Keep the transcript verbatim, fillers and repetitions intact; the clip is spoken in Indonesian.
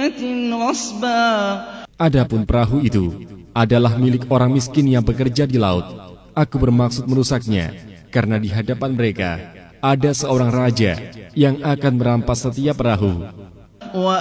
Adapun perahu itu adalah milik orang miskin yang bekerja di laut. Aku bermaksud merusaknya karena di hadapan mereka ada seorang raja yang akan merampas setiap perahu.